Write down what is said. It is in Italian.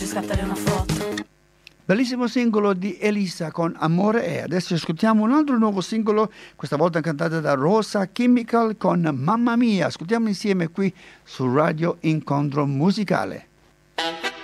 scattare una foto. Bellissimo singolo di Elisa con Amore è. Adesso ascoltiamo un altro nuovo singolo, questa volta cantato da Rosa Chemical con Mamma Mia. Ascoltiamo insieme qui su Radio Incontro Musicale.